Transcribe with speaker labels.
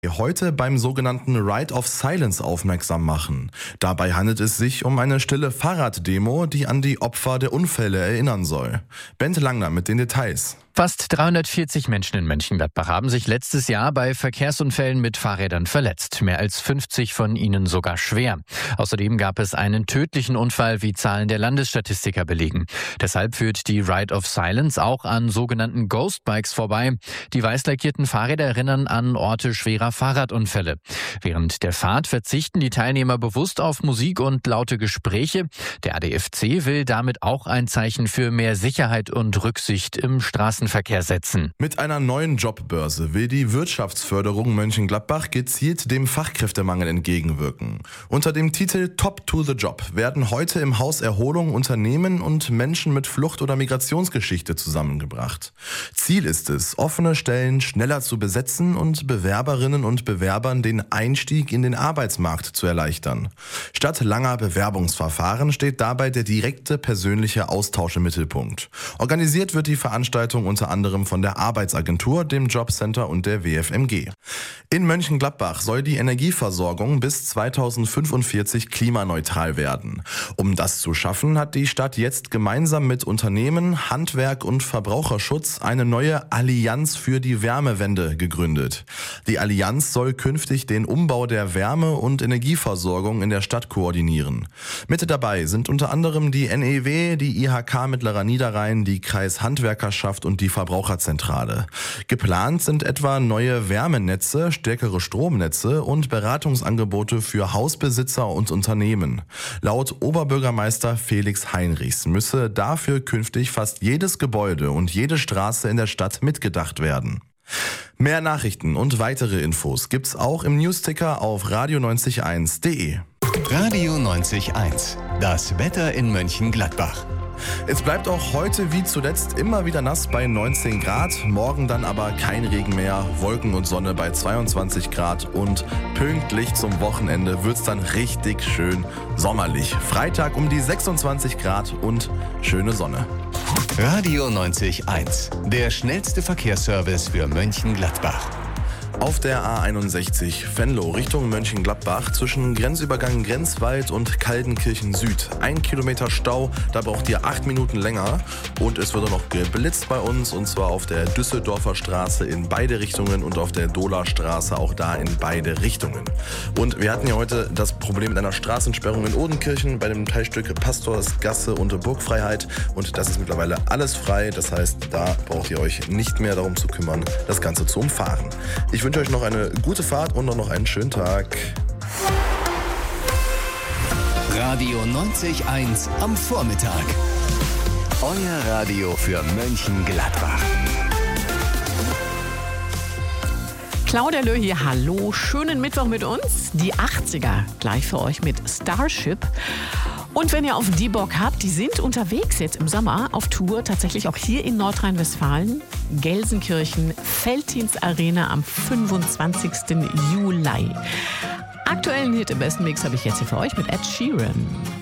Speaker 1: Heute beim sogenannten Ride of Silence aufmerksam machen. Dabei handelt es sich um eine stille Fahrraddemo, die an die Opfer der Unfälle erinnern soll. Bent Langner mit den Details.
Speaker 2: Fast 340 Menschen in Mönchengladbach haben sich letztes Jahr bei Verkehrsunfällen mit Fahrrädern verletzt. Mehr als 50 von ihnen sogar schwer. Außerdem gab es einen tödlichen Unfall, wie Zahlen der Landesstatistiker belegen. Deshalb führt die Ride of Silence auch an sogenannten Ghost Bikes vorbei. Die weiß lackierten Fahrräder erinnern an Orte schwerer Fahrradunfälle. Während der Fahrt verzichten die Teilnehmer bewusst auf Musik und laute Gespräche. Der ADFC will damit auch ein Zeichen für mehr Sicherheit und Rücksicht im Straßenverkehr setzen.
Speaker 1: Mit einer neuen Jobbörse will die Wirtschaftsförderung Mönchengladbach gezielt dem Fachkräftemangel entgegenwirken. Unter dem Titel Top to the Job werden heute im Haus Erholung Unternehmen und Menschen mit Flucht- oder Migrationsgeschichte zusammengebracht. Ziel ist es, offene Stellen schneller zu besetzen und Bewerberinnen und Bewerbern den Einstieg in den Arbeitsmarkt zu erleichtern. Statt langer Bewerbungsverfahren steht dabei der direkte persönliche Austausch im Mittelpunkt. Organisiert wird die Veranstaltung unter anderem von der Arbeitsagentur, dem Jobcenter und der WFMG. In Mönchengladbach soll die Energieversorgung bis 2045 klimaneutral werden. Um das zu schaffen, hat die Stadt jetzt gemeinsam mit Unternehmen, Handwerk und Verbraucherschutz eine neue Allianz für die Wärmewende gegründet. Die Allianz soll künftig den Umbau der Wärme- und Energieversorgung in der Stadt koordinieren. Mit dabei sind unter anderem die NEW, die IHK Mittlerer Niederrhein, die Kreishandwerkerschaft und die Verbraucherzentrale. Geplant sind etwa neue Wärmenetze, stärkere Stromnetze und Beratungsangebote für Hausbesitzer und Unternehmen. Laut Oberbürgermeister Felix Heinrichs müsse dafür künftig fast jedes Gebäude und jede Straße in der Stadt mitgedacht werden. Mehr Nachrichten und weitere Infos gibt's auch im Newsticker auf radio901.de.
Speaker 3: Radio 90.1, das Wetter in Mönchengladbach.
Speaker 1: Es bleibt auch heute wie zuletzt immer wieder nass bei 19 Grad, morgen dann aber kein Regen mehr, Wolken und Sonne bei 22 Grad und pünktlich zum Wochenende wird's dann richtig schön sommerlich. Freitag um die 26 Grad und schöne Sonne.
Speaker 3: Radio 90.1, der schnellste Verkehrsservice für Mönchengladbach.
Speaker 1: Auf der A61 Venlo Richtung Mönchengladbach zwischen Grenzübergang Grenzwald und Kaldenkirchen Süd. 1 Kilometer Stau, da braucht ihr 8 Minuten länger. Und es wird auch noch geblitzt bei uns, und zwar auf der Düsseldorfer Straße in beide Richtungen und auf der Dohlerstraße auch da in beide Richtungen. Und wir hatten ja heute das Problem mit einer Straßensperrung in Odenkirchen bei dem Teilstück Pastorsgasse und Burgfreiheit. Und das ist mittlerweile alles frei, das heißt, da braucht ihr euch nicht mehr darum zu kümmern, das Ganze zu umfahren. Ich wünsche euch noch eine gute Fahrt und noch einen schönen Tag.
Speaker 3: Radio 90.1 am Vormittag. Euer Radio für Mönchengladbach.
Speaker 4: Claudia Löh hier, hallo, schönen Mittwoch mit uns. Die 80er gleich für euch mit Starship. Und wenn ihr auf die Bock habt, die sind unterwegs jetzt im Sommer auf Tour, tatsächlich auch hier in Nordrhein-Westfalen. Gelsenkirchen, Veltins Arena am 25. Juli. Aktuellen Hit im besten Mix habe ich jetzt hier für euch mit Ed Sheeran.